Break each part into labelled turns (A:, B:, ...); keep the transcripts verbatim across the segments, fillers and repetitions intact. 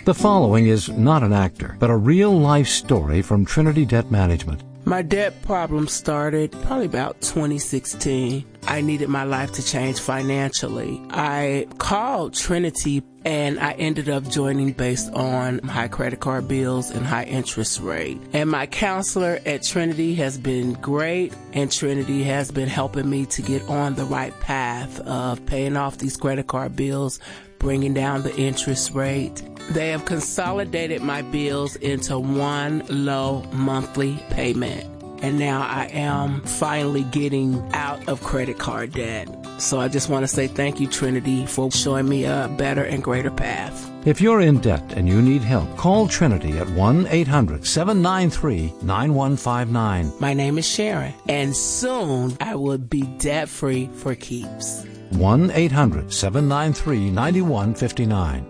A: The following is not an actor, but a real-life story from Trinity Debt Management.
B: My debt problem started probably about twenty sixteen. I needed my life to change financially. I called Trinity and I ended up joining based on high credit card bills and high interest rate. And my counselor at Trinity has been great, and Trinity has been helping me to get on the right path of paying off these credit card bills, bringing down the interest rate. They have consolidated my bills into one low monthly payment. And now I am finally getting out of credit card debt. So I just want to say thank you, Trinity, for showing me a better and greater path.
A: If you're in debt and you need help, call Trinity at one eight hundred seven nine three nine one five nine.
B: My name is Sharon, and soon I will be debt-free for keeps.
A: one eight hundred seven nine three nine one five nine.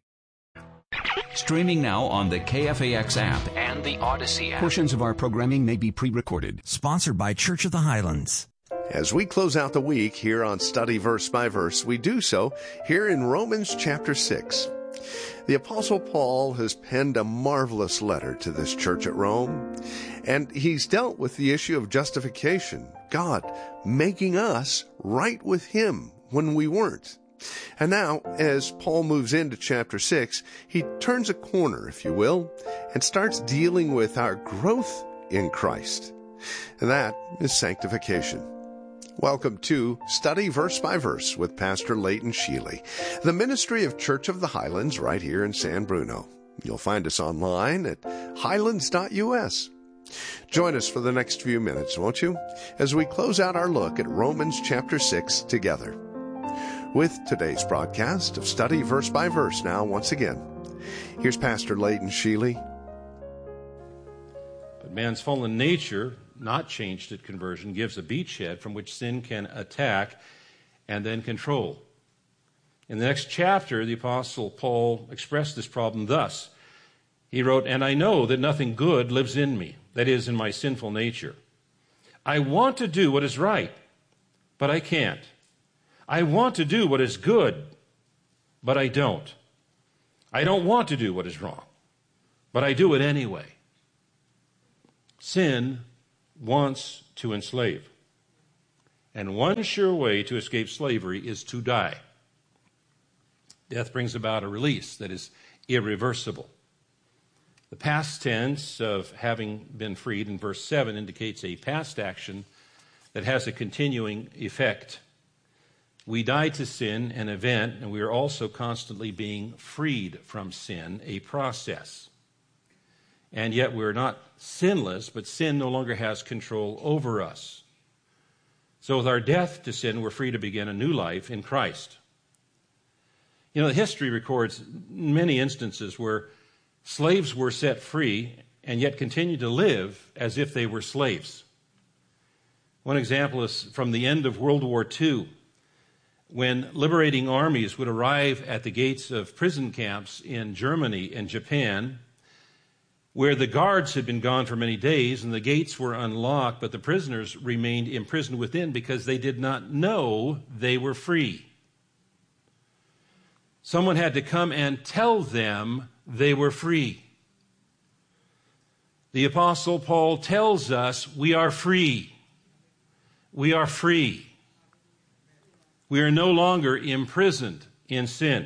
C: Streaming now on the K F A X app and the Odyssey app. Portions of our programming may be pre-recorded.
D: Sponsored by Church of the Highlands.
E: As we close out the week here on Study Verse by Verse, we do so here in Romans chapter six. The Apostle Paul has penned a marvelous letter to this church at Rome, and he's dealt with the issue of justification, God making us right with Him when we weren't. And now, as Paul moves into chapter six, he turns a corner, if you will, and starts dealing with our growth in Christ. And that is sanctification. Welcome to Study Verse by Verse with Pastor Leighton Sheely, the ministry of Church of the Highlands right here in San Bruno. You'll find us online at highlands dot U S. Join us for the next few minutes, won't you, as we close out our look at Romans chapter six together. With today's broadcast of Study Verse by Verse now, once again, here's Pastor Leighton Sheely.
F: But man's fallen nature, not changed at conversion, gives a beachhead from which sin can attack and then control. In the next chapter, the Apostle Paul expressed this problem thus. He wrote, "And I know that nothing good lives in me, that is, in my sinful nature. I want to do what is right, but I can't. I want to do what is good, but I don't. I don't want to do what is wrong, but I do it anyway." Sin wants to enslave. And one sure way to escape slavery is to die. Death brings about a release that is irreversible. The past tense of having been freed in verse seven indicates a past action that has a continuing effect. We die to sin, an event, and we are also constantly being freed from sin, a process. And yet we're not sinless, but sin no longer has control over us. So with our death to sin, we're free to begin a new life in Christ. You know, history records many instances where slaves were set free and yet continued to live as if they were slaves. One example is from the end of World War Two. When liberating armies would arrive at the gates of prison camps in Germany and Japan, where the guards had been gone for many days and the gates were unlocked, but the prisoners remained imprisoned within because they did not know they were free. Someone had to come and tell them they were free. The Apostle Paul tells us we are free. We are free. We are no longer imprisoned in sin.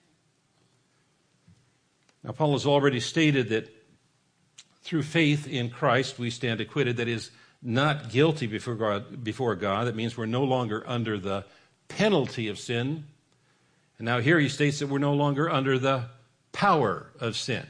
F: Now, Paul has already stated that through faith in Christ we stand acquitted, that is, not guilty before God. Before God. That means we're no longer under the penalty of sin. And now here he states that we're no longer under the power of sin.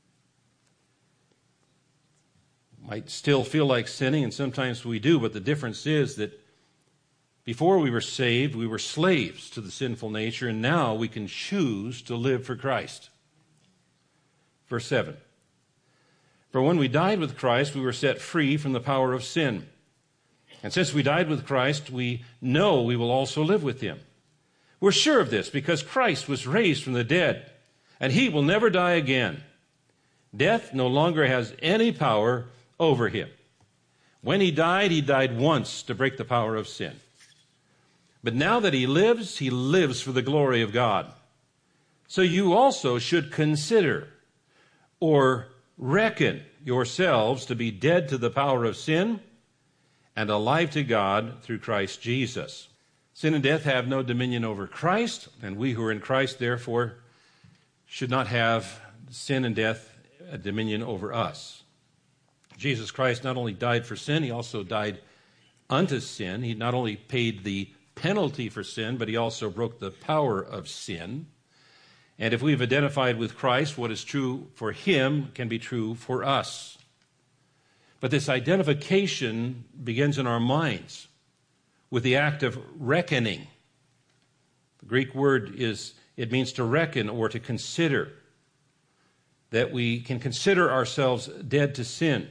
F: Might still feel like sinning, and sometimes we do, but the difference is that before we were saved, we were slaves to the sinful nature, and now we can choose to live for Christ. Verse seven. For when we died with Christ, we were set free from the power of sin. And since we died with Christ, we know we will also live with Him. We're sure of this because Christ was raised from the dead, and He will never die again. Death no longer has any power over Him. When He died, He died once to break the power of sin. But now that He lives, He lives for the glory of God. So you also should consider or reckon yourselves to be dead to the power of sin and alive to God through Christ Jesus. Sin and death have no dominion over Christ, and we who are in Christ, therefore, should not have sin and death a dominion over us. Jesus Christ not only died for sin, he also died unto sin. He not only paid the penalty for sin, but he also broke the power of sin. And if we've identified with Christ, what is true for him can be true for us. But this identification begins in our minds with the act of reckoning. The Greek word is, it means to reckon or to consider, that we can consider ourselves dead to sin.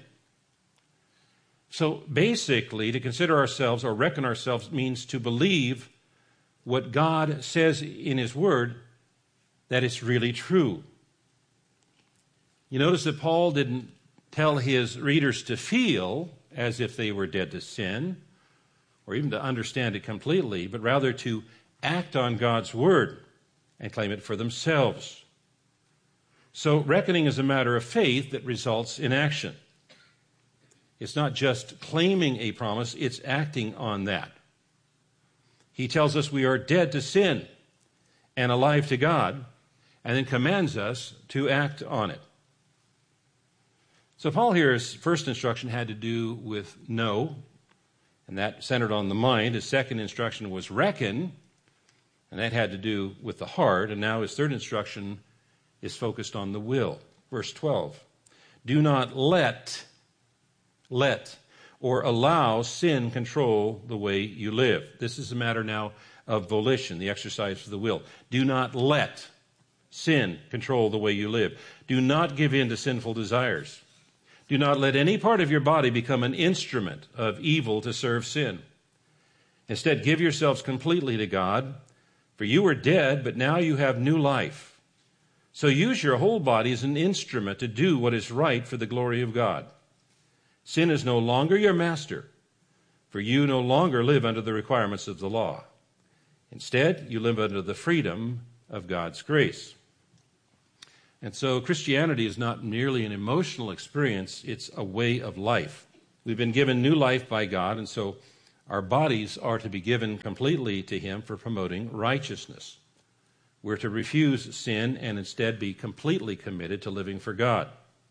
F: So basically, to consider ourselves or reckon ourselves means to believe what God says in his word, that it's really true. You notice that Paul didn't tell his readers to feel as if they were dead to sin, or even to understand it completely, but rather to act on God's word and claim it for themselves. So reckoning is a matter of faith that results in action. It's not just claiming a promise, it's acting on that. He tells us we are dead to sin and alive to God, and then commands us to act on it. So Paul here's first instruction had to do with know, and that centered on the mind. His second instruction was reckon, and that had to do with the heart. And now his third instruction is focused on the will. Verse twelve, do not let, let, or allow sin control the way you live. This is a matter now of volition, the exercise of the will. Do not let sin control the way you live. Do not give in to sinful desires. Do not let any part of your body become an instrument of evil to serve sin. Instead, give yourselves completely to God, for you were dead, but now you have new life. So use your whole body as an instrument to do what is right for the glory of God. Sin is no longer your master, for you no longer live under the requirements of the law. Instead, you live under the freedom of God's grace. And so Christianity is not merely an emotional experience, it's a way of life. We've been given new life by God, and so our bodies are to be given completely to him for promoting righteousness. We're to refuse sin and instead be completely committed to living for God.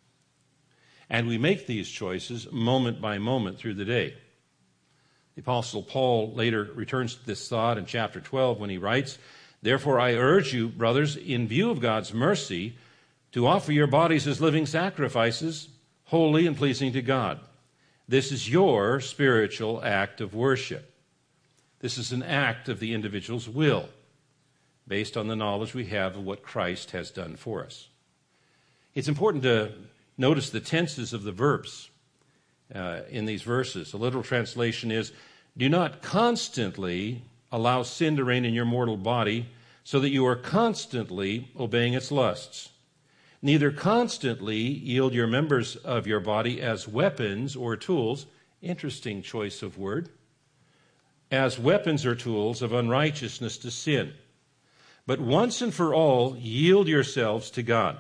F: And we make these choices moment by moment through the day. The Apostle Paul later returns to this thought in chapter twelve when he writes, therefore I urge you, brothers, in view of God's mercy, to offer your bodies as living sacrifices, holy and pleasing to God. This is your spiritual act of worship. This is an act of the individual's will, based on the knowledge we have of what Christ has done for us. It's important to notice the tenses of the verbs uh, in these verses. The literal translation is, do not constantly allow sin to reign in your mortal body so that you are constantly obeying its lusts. Neither constantly yield your members of your body as weapons or tools, interesting choice of word, as weapons or tools of unrighteousness to sin. But once and for all, yield yourselves to God.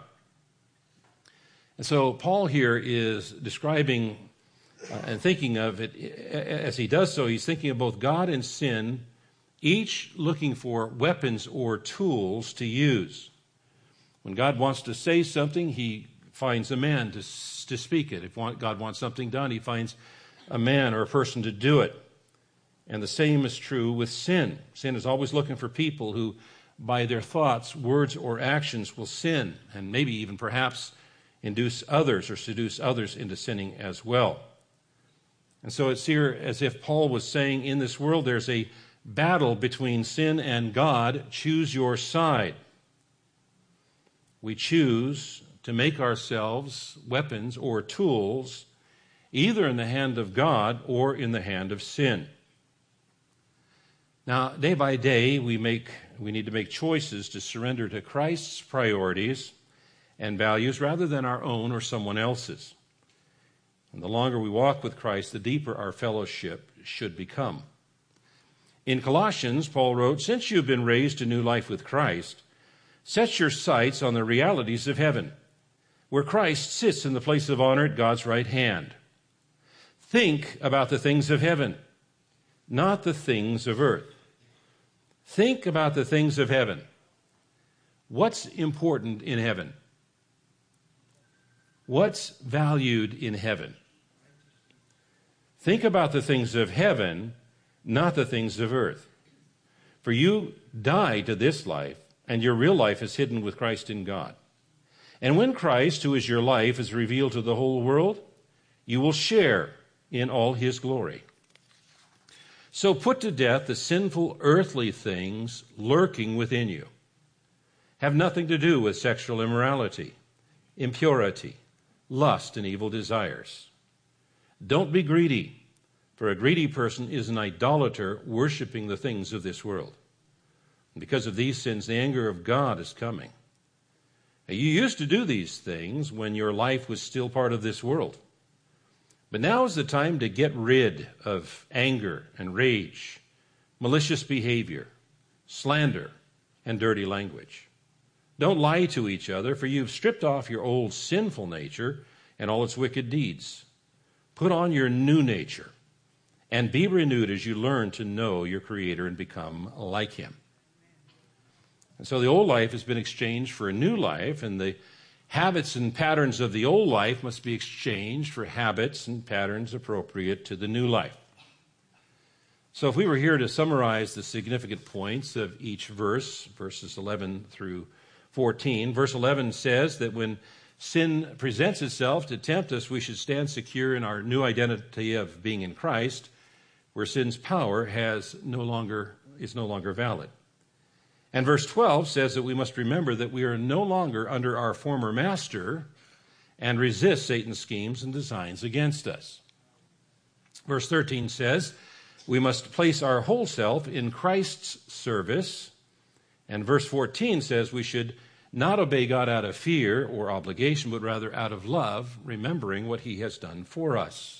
F: And so Paul here is describing uh, and thinking of it, as he does so, he's thinking of both God and sin, each looking for weapons or tools to use. When God wants to say something, he finds a man to, to speak it. If God wants something done, he finds a man or a person to do it. And the same is true with sin. Sin is always looking for people who, by their thoughts, words, or actions, will sin, and maybe even perhaps induce others or seduce others into sinning as well. And so it's here as if Paul was saying, in this world there's a battle between sin and God. Choose your side. We choose to make ourselves weapons or tools either in the hand of God or in the hand of sin. Now, day by day, we make we need to make choices to surrender to Christ's priorities and values rather than our own or someone else's. And the longer we walk with Christ, the deeper our fellowship should become. In Colossians, Paul wrote, since you've been raised to new life with Christ, Set your sights on the realities of heaven, where Christ sits in the place of honor at God's right hand. Think about the things of heaven, not the things of earth. Think about the things of heaven. What's important in heaven? What's valued in heaven? Think about the things of heaven, not the things of earth. For you die to this life, and your real life is hidden with Christ in God. And when Christ, who is your life, is revealed to the whole world, you will share in all his glory. So put to death the sinful earthly things lurking within you. Have nothing to do with sexual immorality, impurity, lust, and evil desires. Don't be greedy, for a greedy person is an idolater worshiping the things of this world. And because of these sins, the anger of God is coming. Now, you used to do these things when your life was still part of this world. But now is the time to get rid of anger and rage, malicious behavior, slander, and dirty language. Don't lie to each other, for you've stripped off your old sinful nature and all its wicked deeds. Put on your new nature and be renewed as you learn to know your Creator and become like him. And so the old life has been exchanged for a new life, and the habits and patterns of the old life must be exchanged for habits and patterns appropriate to the new life. So if we were here to summarize the significant points of each verse, verses eleven through fourteen, verse eleven says that when sin presents itself to tempt us, we should stand secure in our new identity of being in Christ, where sin's power has no longer is no longer valid. And verse twelve says that we must remember that we are no longer under our former master and resist Satan's schemes and designs against us. Verse thirteen says we must place our whole self in Christ's service. And verse fourteen says we should not obey God out of fear or obligation, but rather out of love, remembering what he has done for us.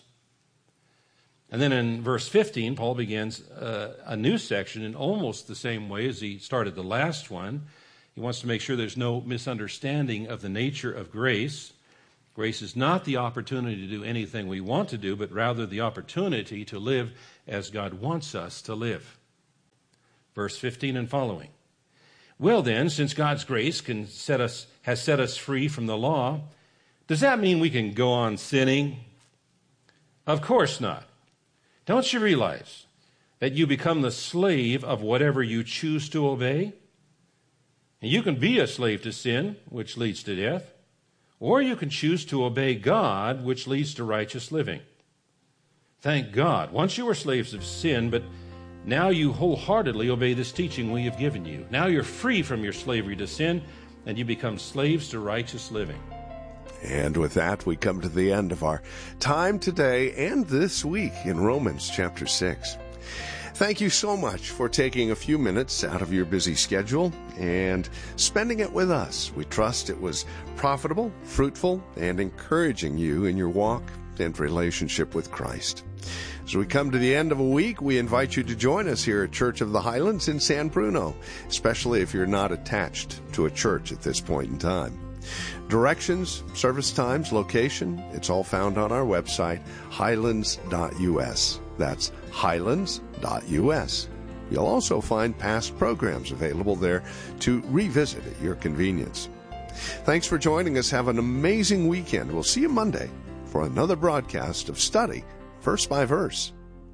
F: And then in verse fifteen, Paul begins uh, a new section in almost the same way as he started the last one. He wants to make sure there's no misunderstanding of the nature of grace. Grace is not the opportunity to do anything we want to do, but rather the opportunity to live as God wants us to live. Verse fifteen and following. Well then, since God's grace can set us has set us free from the law, does that mean we can go on sinning? Of course not. Don't you realize that you become the slave of whatever you choose to obey? And you can be a slave to sin, which leads to death, or you can choose to obey God, which leads to righteous living. Thank God. Once you were slaves of sin, but now you wholeheartedly obey this teaching we have given you. Now you're free from your slavery to sin, and you become slaves to righteous living.
E: And with that, we come to the end of our time today and this week in Romans chapter six. Thank you so much for taking a few minutes out of your busy schedule and spending it with us. We trust it was profitable, fruitful, and encouraging you in your walk and relationship with Christ. As we come to the end of a week, we invite you to join us here at Church of the Highlands in San Bruno, especially if you're not attached to a church at this point in time. Directions, service times, location, it's all found on our website, highlands dot u s. That's highlands dot u s. You'll also find past programs available there to revisit at your convenience. Thanks for joining us. Have an amazing weekend. We'll see you Monday for another broadcast of Study Verse by Verse.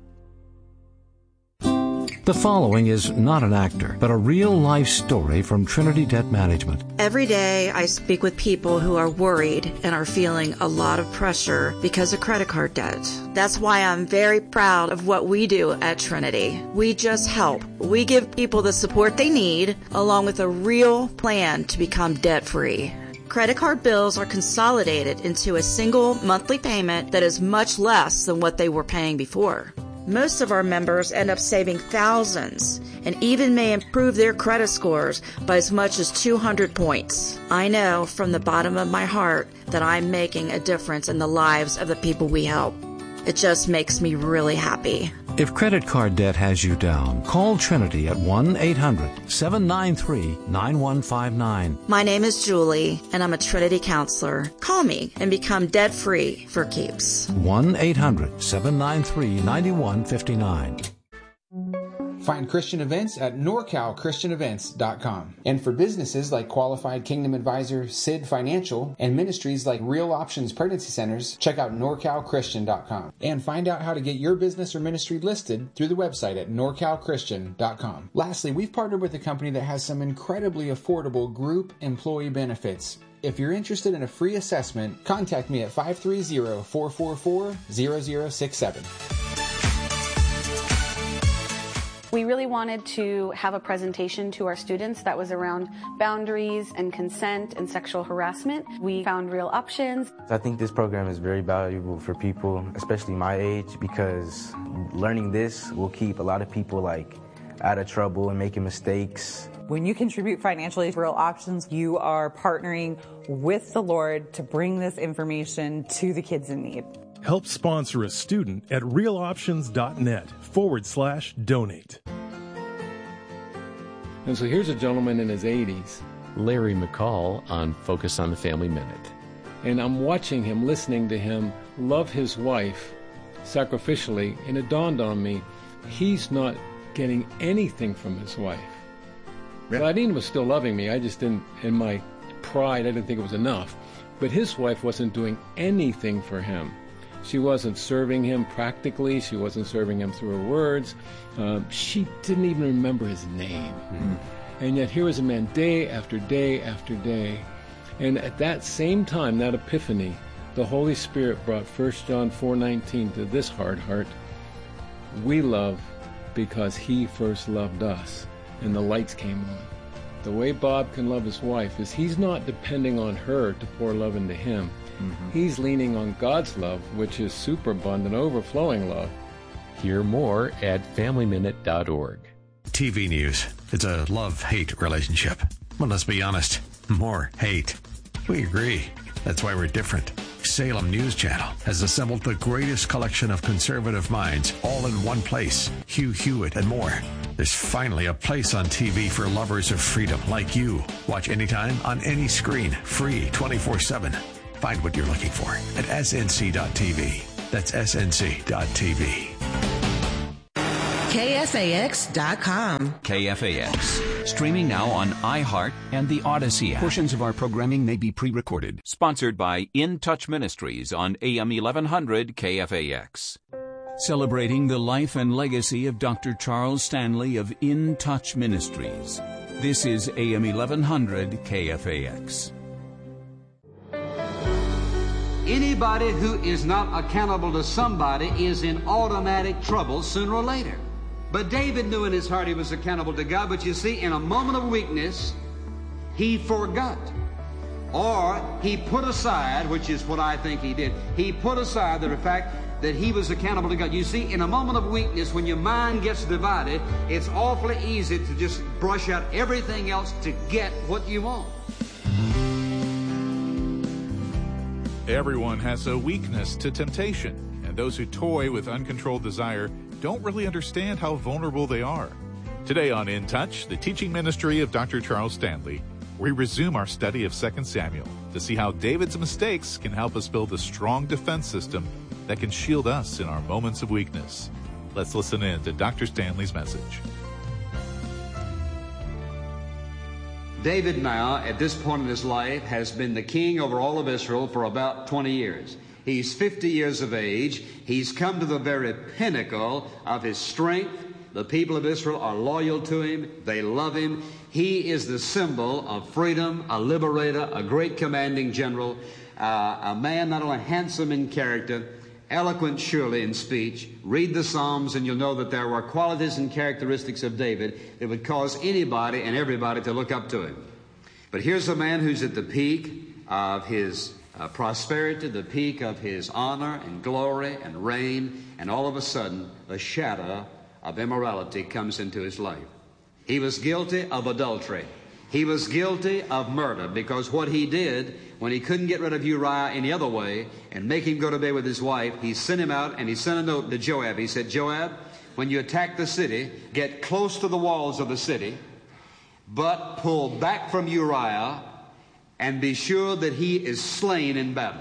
A: The following is not an actor, but a real-life story from Trinity Debt Management.
G: Every day I speak with people who are worried and are feeling a lot of pressure because of credit card debt. That's why I'm very proud of what we do at Trinity. We just help. We give people the support they need, along with a real plan to become debt-free. Credit card bills are consolidated into a single monthly payment that is much less than what they were paying before. Most of our members end up saving thousands and even may improve their credit scores by as much as two hundred points. I know from the bottom of my heart that I'm making a difference in the lives of the people we help. It just makes me really happy.
A: If credit card debt has you down, call Trinity at one eight hundred seven nine three nine one five nine.
G: My name is Julie, and I'm a Trinity counselor. Call me and become debt-free for keeps.
A: one eight hundred seven nine three nine one five nine.
H: Find Christian events at nor cal christian events dot com. And for businesses like Qualified Kingdom Advisor, S I D Financial, and ministries like Real Options Pregnancy Centers, check out nor cal christian dot com. And find out how to get your business or ministry listed through the website at nor cal christian dot com. Lastly, we've partnered with a company that has some incredibly affordable group employee benefits. If you're interested in a free assessment, contact me at five three zero, four four four, zero zero six seven.
I: We really wanted to have a presentation to our students that was around boundaries and consent and sexual harassment. We found Real Options.
J: I think this program is very valuable for people, especially my age, because learning this will keep a lot of people like out of trouble and making mistakes.
K: When you contribute financially to Real Options, you are partnering with the Lord to bring this information to the kids in need.
L: Help sponsor a student at realoptions.net forward slash donate.
M: And so here's a gentleman in his eighties, Larry McCall, on Focus on the Family Minute. And I'm watching him, listening to him love his wife sacrificially, and it dawned on me, he's not getting anything from his wife. Yeah. Claudine was still loving me. I just didn't, in my pride, I didn't think it was enough. But his wife wasn't doing anything for him. She wasn't serving him practically. She wasn't serving him through her words. Um, she didn't even remember his name. Mm-hmm. And yet here was a man day after day after day. And at that same time, that epiphany, the Holy Spirit brought First John four nineteen to this hard heart. We love because he first loved us. And the lights came on. The way Bob can love his wife is he's not depending on her to pour love into him. Mm-hmm. He's leaning on God's love, which is superabundant, overflowing love.
C: Hear more at family minute dot org.
N: T V news. It's a love-hate relationship. Well, let's be honest. More hate. We agree. That's why we're different. Salem News Channel has assembled the greatest collection of conservative minds all in one place. Hugh Hewitt and more. There's finally a place on T V for lovers of freedom like you. Watch anytime on any screen. Free twenty-four seven. Find what you're looking for at S N C dot T V. That's S N C dot T V.
O: K F A X dot com.
C: K F A X. Streaming now on iHeart and the Odyssey app. Portions of our programming may be pre-recorded. Sponsored by In Touch Ministries on A M eleven hundred K F A X. Celebrating the life and legacy of Doctor Charles Stanley of In Touch Ministries. This is A M eleven hundred K F A X.
P: Anybody who is not accountable to somebody is in automatic trouble sooner or later. But David knew in his heart he was accountable to God, but you see, in a moment of weakness, he forgot. Or he put aside, which is what I think he did, he put aside the fact that he was accountable to God. You see, in a moment of weakness, when your mind gets divided, it's awfully easy to just brush out everything else to get what you want.
Q: Everyone has a weakness to temptation, and those who toy with uncontrolled desire don't really understand how vulnerable they are. Today on In Touch, the teaching ministry of Doctor Charles Stanley, we resume our study of Second Samuel to see how David's mistakes can help us build a strong defense system that can shield us in our moments of weakness. Let's listen in to Doctor Stanley's message.
P: David now, at this point in his life, has been the king over all of Israel for about twenty years. He's fifty years of age. He's come to the very pinnacle of his strength. The people of Israel are loyal to him. They love him. He is the symbol of freedom, a liberator, a great commanding general, uh, a man not only handsome in character, eloquent surely in speech. Read the Psalms and you'll know that there were qualities and characteristics of David that would cause anybody and everybody to look up to him. But here's a man who's at the peak of his uh, prosperity, the peak of his honor and glory and reign, and all of a sudden a shadow of immorality comes into his life. He was guilty of adultery. He was guilty of murder, because what he did when he couldn't get rid of Uriah any other way and make him go to bed with his wife, he sent him out and he sent a note to Joab. He said, Joab, when you attack the city, get close to the walls of the city, but pull back from Uriah and be sure that he is slain in battle.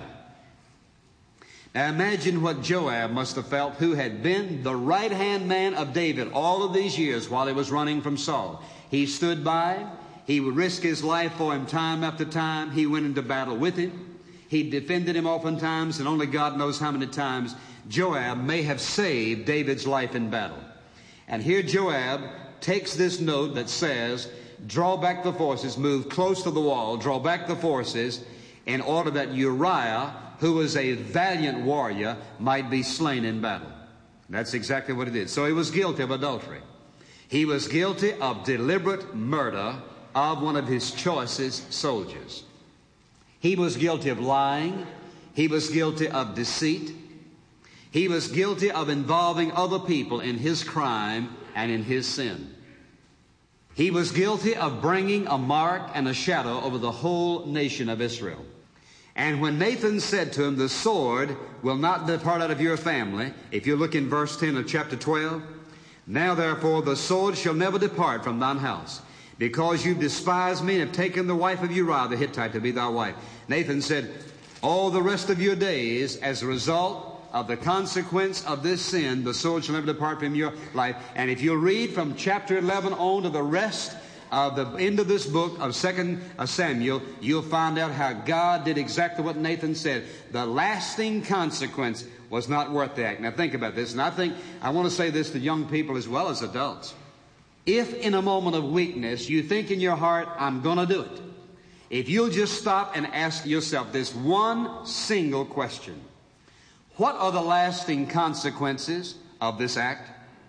P: Now imagine what Joab must have felt, who had been the right-hand man of David all of these years while he was running from Saul. He stood by. He would risk his life for him time after time. He went into battle with him. He defended him oftentimes, and only God knows how many times Joab may have saved David's life in battle. And here Joab takes this note that says, draw back the forces, move close to the wall, draw back the forces, in order that Uriah, who was a valiant warrior, might be slain in battle. That's exactly what he did. So he was guilty of adultery. He was guilty of deliberate murder of one of his choicest soldiers. He was guilty of lying. He was guilty of deceit. He was guilty of involving other people in his crime and in his sin. He was guilty of bringing a mark and a shadow over the whole nation of Israel. And when Nathan said to him, the sword will not depart out of your family, if you look in verse ten of chapter twelve, now therefore the sword shall never depart from thine house, because you despise me and have taken the wife of Uriah the Hittite to be thy wife. Nathan said, all the rest of your days, as a result of the consequence of this sin, the sword shall never depart from your life. And if you'll read from chapter eleven on to the rest of the end of this book of Second Samuel, you'll find out how God did exactly what Nathan said. The lasting consequence was not worth the act. Now think about this, and I think I want to say this to young people as well as adults. If in a moment of weakness you think in your heart, I'm going to do it, if you'll just stop and ask yourself this one single question: what are the lasting consequences of this act?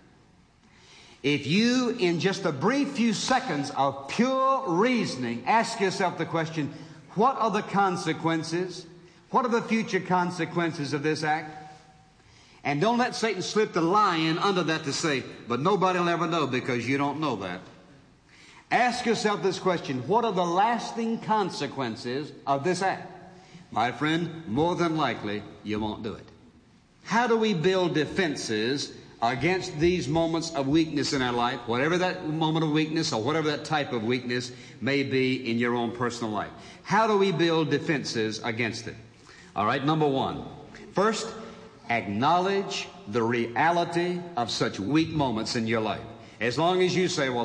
P: If you, in just a brief few seconds of pure reasoning, ask yourself the question, what are the consequences? What are the future consequences of this act? And don't let Satan slip the lie in under that to say, but nobody will ever know, because you don't know that. Ask yourself this question: what are the lasting consequences of this act? My friend, more than likely, you won't do it. How do we build defenses against these moments of weakness in our life, whatever that moment of weakness or whatever that type of weakness may be in your own personal life? How do we build defenses against it? All right, number one. First, acknowledge the reality of such weak moments in your life. As long as you say, well,